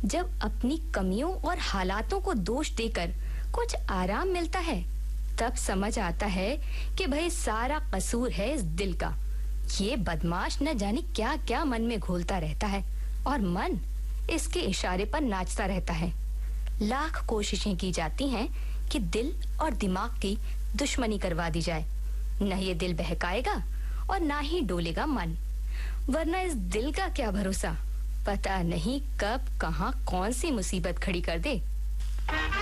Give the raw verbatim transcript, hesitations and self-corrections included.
जब अपनी कमियों और हालातों को दोष देकर कुछ आराम मिलता है, तब समझ आता है कि भाई सारा कसूर है इस दिल का। ये बदमाश न जाने क्या क्या मन में घोलता रहता है और मन इसके इशारे पर नाचता रहता है। लाख कोशिशें की जाती हैं कि दिल और दिमाग की दुश्मनी करवा दी जाए। न ये दिल बहकाएगा और ना ही डोलेगा मन, वरना इस दिल का क्या भरोसा, पता नहीं कब कहां कौन सी मुसीबत खड़ी कर दे।